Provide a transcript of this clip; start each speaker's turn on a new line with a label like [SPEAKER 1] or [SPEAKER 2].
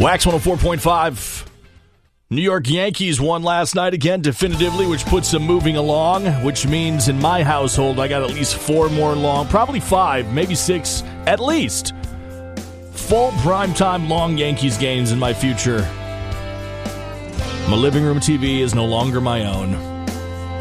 [SPEAKER 1] Wax 104.5. New York Yankees won last night again definitively, which puts them moving along, which means in my household I got at least 4 more long, probably 5, maybe 6, at least. Full primetime long Yankees games in my future. My living room TV is no longer my own.